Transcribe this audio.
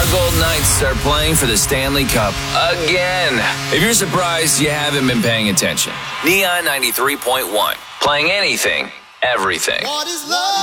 Golden Knights are playing for the Stanley Cup again. If you're surprised, you haven't been paying attention. Neon 93.1. Playing anything, everything.